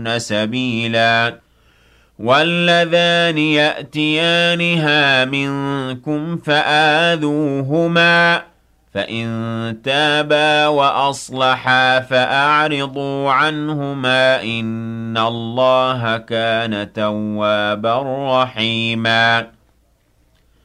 لَّيَأْخُذَنَّ سَبِيلًا وَاللَّذَانِ يَأْتِيَانِهَا مِنكُمْ فَآذُوهُمَا فَإِن تَابَا وَأَصْلَحَا فَأَعْرِضُوا عَنْهُمَا ۗ إِنَّ اللَّهَ كَانَ تَوَّابًا رَّحِيمًا